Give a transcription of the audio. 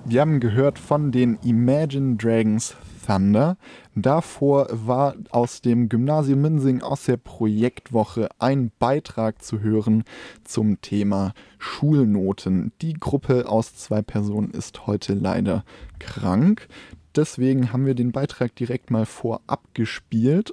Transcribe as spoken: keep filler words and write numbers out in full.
Wir haben gehört von den Imagine Dragons Thunder. Davor war aus dem Gymnasium Minsing aus der Projektwoche ein Beitrag zu hören zum Thema Schulnoten. Die Gruppe aus zwei Personen ist heute leider krank. Deswegen haben wir den Beitrag direkt mal vorab gespielt